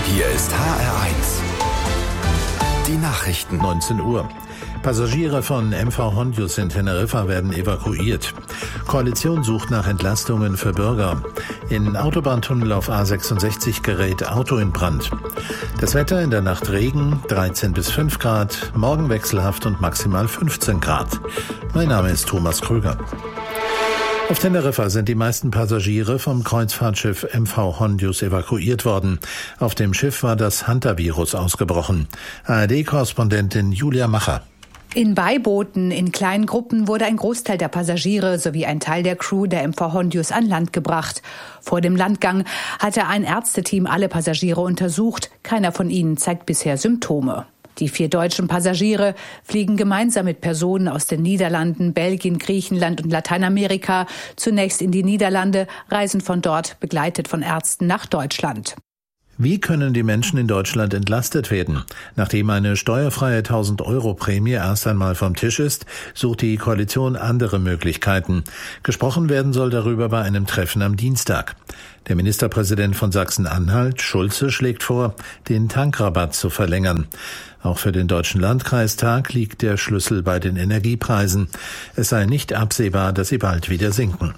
Hier ist HR1. Die Nachrichten. 19 Uhr. Passagiere von MV Hondius in Teneriffa werden evakuiert. Koalition sucht nach Entlastungen für Bürger. In Autobahntunnel auf A66 gerät Auto in Brand. Das Wetter: in der Nacht Regen, 13 bis 5 Grad, morgen wechselhaft und maximal 15 Grad. Mein Name ist Thomas Krüger. Auf Teneriffa sind die meisten Passagiere vom Kreuzfahrtschiff MV Hondius evakuiert worden. Auf dem Schiff war das Hantavirus ausgebrochen. ARD-Korrespondentin Julia Macher. In Beibooten in kleinen Gruppen wurde ein Großteil der Passagiere sowie ein Teil der Crew der MV Hondius an Land gebracht. Vor dem Landgang hatte ein Ärzteteam alle Passagiere untersucht. Keiner von ihnen zeigt bisher Symptome. Die 4 deutschen Passagiere fliegen gemeinsam mit Personen aus den Niederlanden, Belgien, Griechenland und Lateinamerika zunächst in die Niederlande, reisen von dort begleitet von Ärzten nach Deutschland. Wie können die Menschen in Deutschland entlastet werden? Nachdem eine steuerfreie 1.000-Euro-Prämie erst einmal vom Tisch ist, sucht die Koalition andere Möglichkeiten. Gesprochen werden soll darüber bei einem Treffen am Dienstag. Der Ministerpräsident von Sachsen-Anhalt, Schulze, schlägt vor, den Tankrabatt zu verlängern. Auch für den Deutschen Landkreistag liegt der Schlüssel bei den Energiepreisen. Es sei nicht absehbar, dass sie bald wieder sinken.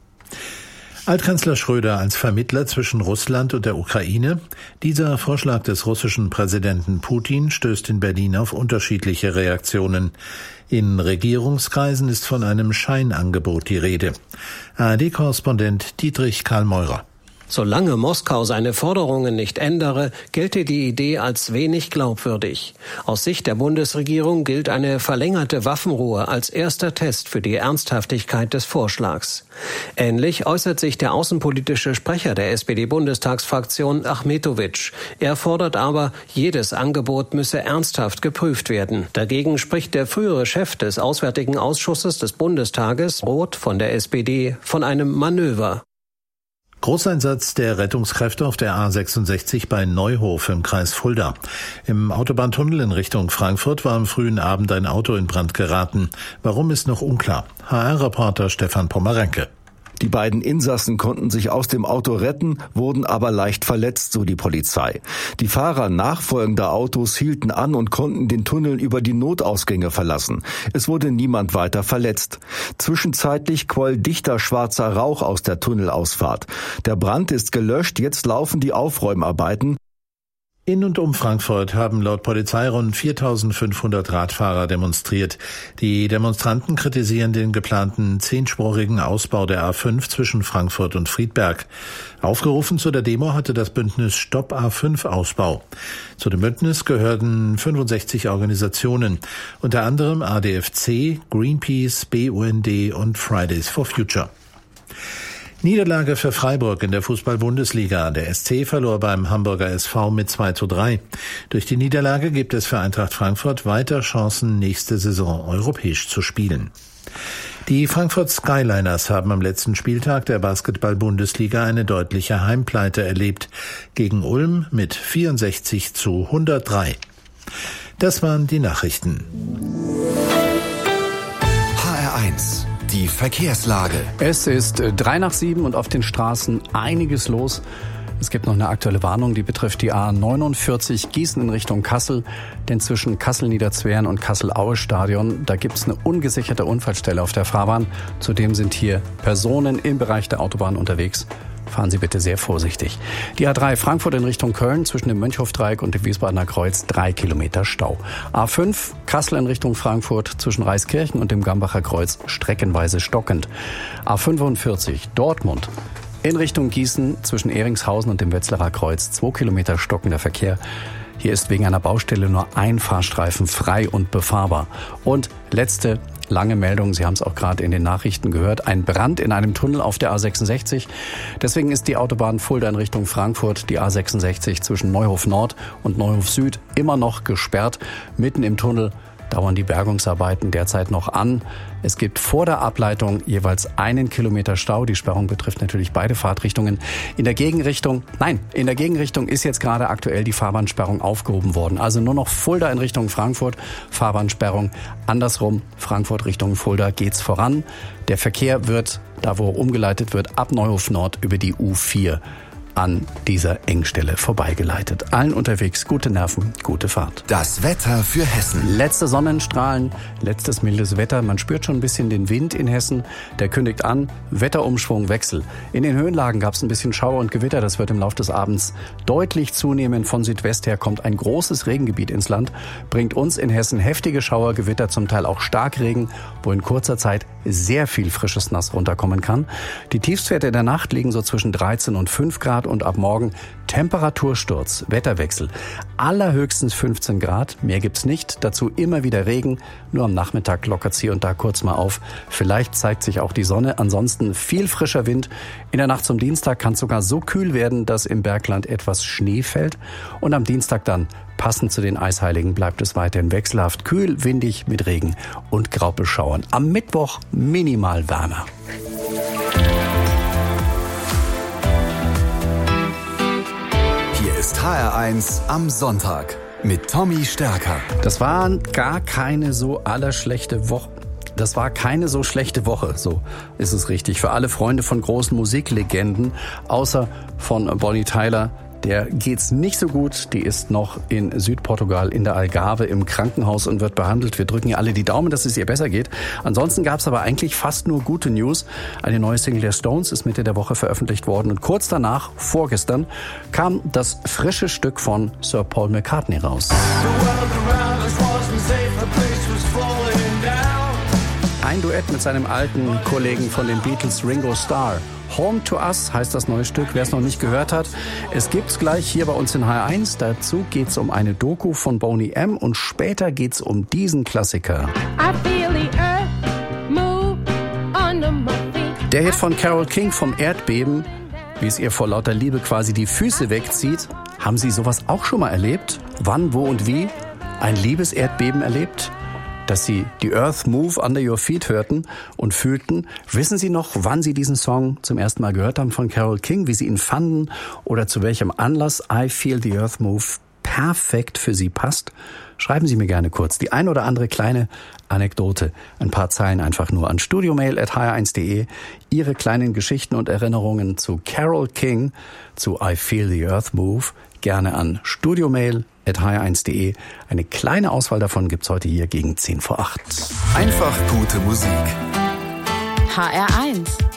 Altkanzler Schröder als Vermittler zwischen Russland und der Ukraine. Dieser Vorschlag des russischen Präsidenten Putin stößt in Berlin auf unterschiedliche Reaktionen. In Regierungskreisen ist von einem Scheinangebot die Rede. ARD-Korrespondent Dietrich Karl-Meurer. Solange Moskau seine Forderungen nicht ändere, gelte die Idee als wenig glaubwürdig. Aus Sicht der Bundesregierung gilt eine verlängerte Waffenruhe als erster Test für die Ernsthaftigkeit des Vorschlags. Ähnlich äußert sich der außenpolitische Sprecher der SPD-Bundestagsfraktion Achmetovic. Er fordert aber, jedes Angebot müsse ernsthaft geprüft werden. Dagegen spricht der frühere Chef des Auswärtigen Ausschusses des Bundestages, Roth von der SPD, von einem Manöver. Großeinsatz der Rettungskräfte auf der A66 bei Neuhof im Kreis Fulda. Im Autobahntunnel in Richtung Frankfurt war am frühen Abend ein Auto in Brand geraten. Warum, ist noch unklar. HR-Reporter Stefan Pomerenke. Die beiden Insassen konnten sich aus dem Auto retten, wurden aber leicht verletzt, so die Polizei. Die Fahrer nachfolgender Autos hielten an und konnten den Tunnel über die Notausgänge verlassen. Es wurde niemand weiter verletzt. Zwischenzeitlich quoll dichter schwarzer Rauch aus der Tunnelausfahrt. Der Brand ist gelöscht, jetzt laufen die Aufräumarbeiten. In und um Frankfurt haben laut Polizei rund 4.500 Radfahrer demonstriert. Die Demonstranten kritisieren den geplanten 10-spurigen Ausbau der A5 zwischen Frankfurt und Friedberg. Aufgerufen zu der Demo hatte das Bündnis Stopp A5-Ausbau. Zu dem Bündnis gehörten 65 Organisationen, unter anderem ADFC, Greenpeace, BUND und Fridays for Future. Niederlage für Freiburg in der Fußball-Bundesliga. Der SC verlor beim Hamburger SV mit 2:3. Durch die Niederlage gibt es für Eintracht Frankfurt weiter Chancen, nächste Saison europäisch zu spielen. Die Frankfurt Skyliners haben am letzten Spieltag der Basketball-Bundesliga eine deutliche Heimpleite erlebt. Gegen Ulm mit 64:103. Das waren die Nachrichten. HR1. Die Verkehrslage. Es ist 6:03 und auf den Straßen einiges los. Es gibt noch eine aktuelle Warnung, die betrifft die A49 Gießen in Richtung Kassel. Denn zwischen Kassel-Niederzweren und Kassel-Aue-Stadion, da gibt es eine ungesicherte Unfallstelle auf der Fahrbahn. Zudem sind hier Personen im Bereich der Autobahn unterwegs. Fahren Sie bitte sehr vorsichtig. Die A3 Frankfurt in Richtung Köln zwischen dem Mönchhofdreieck und dem Wiesbadener Kreuz 3 Kilometer Stau. A5 Kassel in Richtung Frankfurt zwischen Reiskirchen und dem Gambacher Kreuz streckenweise stockend. A45 Dortmund in Richtung Gießen zwischen Ehringshausen und dem Wetzlarer Kreuz 2 Kilometer stockender Verkehr. Hier ist wegen einer Baustelle nur ein Fahrstreifen frei und befahrbar. Und letzte lange Meldung, Sie haben es auch gerade in den Nachrichten gehört, ein Brand in einem Tunnel auf der A66. Deswegen ist die Autobahn Fulda in Richtung Frankfurt, die A66 zwischen Neuhof Nord und Neuhof Süd immer noch gesperrt. Mitten im Tunnel dauern die Bergungsarbeiten derzeit noch an. Es gibt vor der Ableitung jeweils 1 Kilometer Stau. Die Sperrung betrifft natürlich beide Fahrtrichtungen. In der Gegenrichtung ist jetzt gerade aktuell die Fahrbahnsperrung aufgehoben worden. Also nur noch Fulda in Richtung Frankfurt, Fahrbahnsperrung. Andersrum, Frankfurt Richtung Fulda geht's voran. Der Verkehr wird, da wo umgeleitet wird, ab Neuhof Nord über die U4 an dieser Engstelle vorbeigeleitet. Allen unterwegs gute Nerven, gute Fahrt. Das Wetter für Hessen. Letzte Sonnenstrahlen, letztes mildes Wetter. Man spürt schon ein bisschen den Wind in Hessen. Der kündigt an, Wetterumschwung, Wechsel. In den Höhenlagen gab es ein bisschen Schauer und Gewitter. Das wird im Laufe des Abends deutlich zunehmen. Von Südwest her kommt ein großes Regengebiet ins Land, bringt uns in Hessen heftige Schauer, Gewitter, zum Teil auch Starkregen, wo in kurzer Zeit sehr viel frisches Nass runterkommen kann. Die Tiefstwerte der Nacht liegen so zwischen 13 und 5 Grad und ab morgen Temperatursturz, Wetterwechsel. Allerhöchstens 15 Grad, mehr gibt's nicht. Dazu immer wieder Regen, nur am Nachmittag lockert's hier und da kurz mal auf. Vielleicht zeigt sich auch die Sonne, ansonsten viel frischer Wind. In der Nacht zum Dienstag kann es sogar so kühl werden, dass im Bergland etwas Schnee fällt. Und am Dienstag dann, passend zu den Eisheiligen, bleibt es weiterhin wechselhaft kühl, windig mit Regen und Graupelschauern. Am Mittwoch minimal wärmer. Hier ist HR1 am Sonntag mit Tommy Stärker. Das war gar keine so allerschlechte Woche. Das war keine so schlechte Woche, so ist es richtig. Für alle Freunde von großen Musiklegenden, außer von Bonnie Tyler, der geht's nicht so gut. Die ist noch in Südportugal in der Algarve im Krankenhaus und wird behandelt. Wir drücken ihr alle die Daumen, dass es ihr besser geht. Ansonsten gab's aber eigentlich fast nur gute News. Eine neue Single der Stones ist Mitte der Woche veröffentlicht worden und kurz danach, vorgestern, kam das frische Stück von Sir Paul McCartney raus. Ein Duett mit seinem alten Kollegen von den Beatles, Ringo Starr. Home to Us heißt das neue Stück, wer es noch nicht gehört hat. Es gibt's gleich hier bei uns in HR1. Dazu geht's um eine Doku von Boney M. und später geht's um diesen Klassiker. Der Hit von Carole King vom Erdbeben, wie es ihr vor lauter Liebe quasi die Füße wegzieht. Haben Sie sowas auch schon mal erlebt? Wann, wo und wie? Ein Liebeserdbeben erlebt? Dass Sie die Earth Move Under Your Feet hörten und fühlten. Wissen Sie noch, wann Sie diesen Song zum ersten Mal gehört haben von Carole King, wie Sie ihn fanden oder zu welchem Anlass I Feel the Earth Move perfekt für Sie passt? Schreiben Sie mir gerne kurz die ein oder andere kleine Anekdote, ein paar Zeilen einfach nur an studiomail@hr1.de. Ihre kleinen Geschichten und Erinnerungen zu Carole King, zu I Feel the Earth Move, gerne an studiomail@hr1.de. Eine kleine Auswahl davon gibt's heute hier gegen 7:50. Einfach gute Musik. HR1